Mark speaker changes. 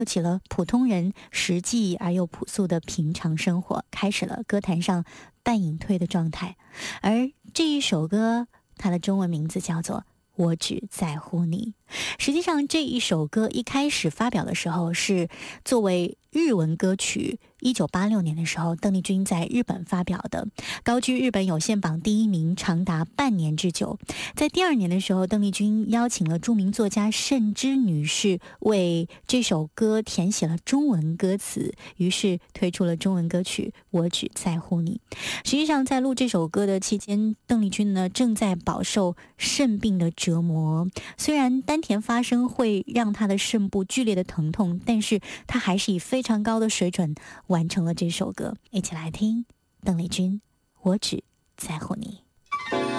Speaker 1: 起了普通人实际而又朴素的平常生活，开始了歌坛上半隐退的状态。而这一首歌，它的中文名字叫做我只在乎你。实际上这一首歌一开始发表的时候是作为日文歌曲，1986年的时候邓丽君在日本发表的，高居日本有线榜第1名长达半年之久。在第2年的时候，邓丽君邀请了著名作家慎之女士为这首歌填写了中文歌词，于是推出了中文歌曲我只在乎你。实际上在录这首歌的期间，邓丽君呢正在饱受肾病的折磨，虽然丹田发声会让她的肾部剧烈的疼痛，但是她还是以非常高的水准完成了这首歌。一起来听邓丽君我只在乎你。